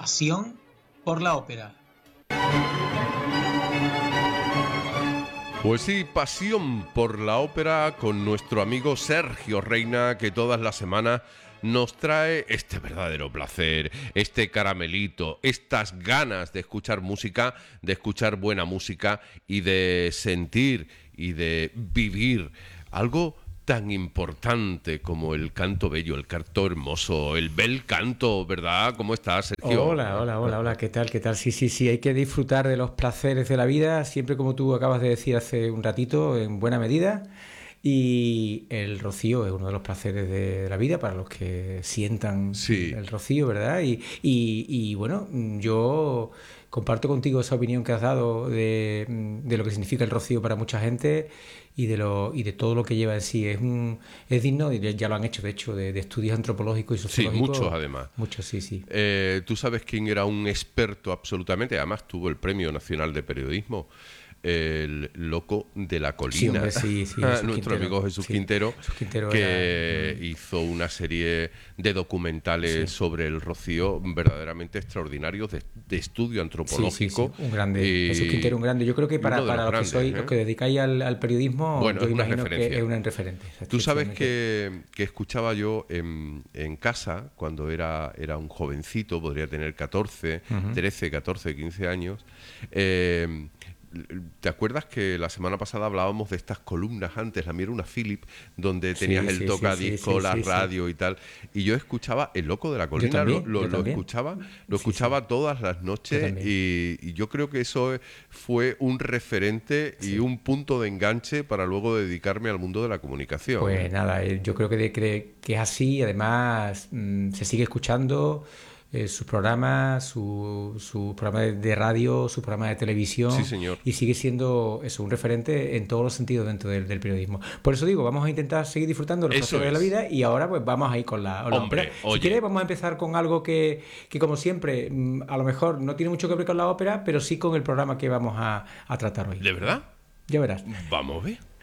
pasión por la ópera. Pues sí, pasión por la ópera con nuestro amigo Sergio Reina, que todas las semanas nos trae este verdadero placer, este caramelito, estas ganas de escuchar música, de escuchar buena música y de sentir y de vivir algo tan importante como el canto bello, el canto hermoso, el bel canto, ¿verdad? ¿Cómo estás, Sergio? Hola, ¿qué tal? Sí, hay que disfrutar de los placeres de la vida, siempre como tú acabas de decir hace un ratito, en buena medida. Y el rocío es uno de los placeres de la vida para los que sientan Sí. el rocío, ¿verdad? Y bueno, yo comparto contigo esa opinión que has dado de lo que significa el rocío para mucha gente y de todo lo que lleva en sí. Es digno, y ya lo han hecho, de hecho, de estudios antropológicos y Sí, sociológicos. muchos además. Muchos, sí. ¿Tú sabes quién era un experto absolutamente? Además tuvo el Premio Nacional de Periodismo. El loco de la colina. Sí, hombre, sí, Nuestro Quintero. amigo Jesús Quintero, Jesús Quintero que hizo una serie de documentales sobre el rocío verdaderamente extraordinarios de estudio antropológico. Un grande. Y Jesús Quintero, un grande. Yo creo que para los grandes, que sois, los que dedicáis al periodismo, bueno, yo es una imagino referencia. que es una referente. Tú sabes que escuchaba yo en casa, cuando era un jovencito, podría tener 13, 14, 15 años. ¿Te acuerdas que la semana pasada hablábamos de estas columnas antes? La mía era una Philip, donde tenías el tocadisco, la radio y tal. Y yo escuchaba El Loco de la Colina, lo escuchaba todas las noches y yo creo que eso fue un referente y un punto de enganche para luego dedicarme al mundo de la comunicación. Pues nada, yo creo que es así. Además, se sigue escuchando sus programas, su programa de radio, su programa de televisión. Sí, señor. Y sigue siendo eso, un referente en todos los sentidos dentro del periodismo. Por eso digo, vamos a intentar seguir disfrutando de los placeres de la vida y ahora pues vamos a ir con la ópera. Si quieres, vamos a empezar con algo que como siempre, a lo mejor no tiene mucho que ver con la ópera, pero sí con el programa que vamos a tratar hoy. ¿De verdad? Ya verás. Vamos a ver.